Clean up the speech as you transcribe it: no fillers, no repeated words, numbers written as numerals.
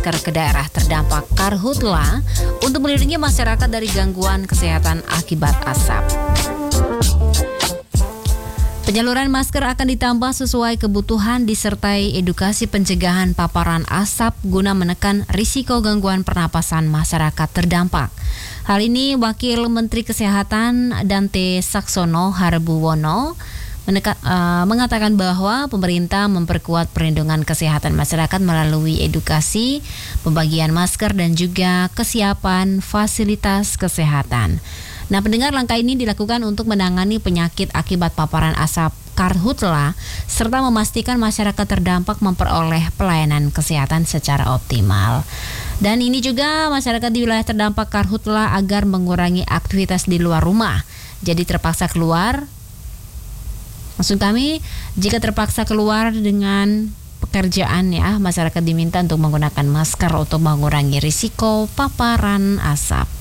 masker ke daerah terdampak karhutla untuk melindungi masyarakat dari gangguan kesehatan akibat asap. Penyaluran masker akan ditambah sesuai kebutuhan disertai edukasi pencegahan paparan asap guna menekan risiko gangguan pernapasan masyarakat terdampak. Hal ini Wakil Menteri Kesehatan Dante Saxono Harbuwono mengatakan bahwa pemerintah memperkuat perlindungan kesehatan masyarakat melalui edukasi, pembagian masker dan juga kesiapan fasilitas kesehatan. Nah, pendengar, langkah ini dilakukan untuk menangani penyakit akibat paparan asap karhutla serta memastikan masyarakat terdampak memperoleh pelayanan kesehatan secara optimal. Dan ini juga masyarakat di wilayah terdampak karhutla agar mengurangi aktivitas di luar rumah. Jadi terpaksa keluar, maksud kami jika terpaksa keluar dengan pekerjaan ya, masyarakat diminta untuk menggunakan masker untuk mengurangi risiko paparan asap.